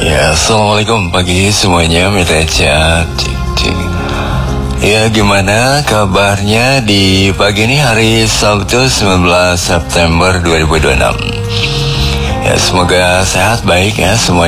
Ya, assalamualaikum pagi semuanya, Mitra Cak. Cik, cik. Ya, gimana kabarnya di pagi ini hari Sabtu 19 September 2026? Ya, semoga sehat baik ya semuanya.